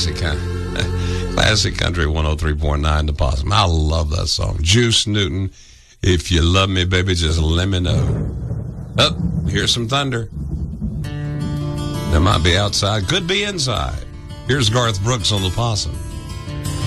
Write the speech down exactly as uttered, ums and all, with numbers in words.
classic, huh? Classic Country one oh three point nine The Possum. I love that song. Juice Newton, if you love me, baby, just let me know. Oh, here's some thunder. That might be outside, could be inside. Here's Garth Brooks on The Possum.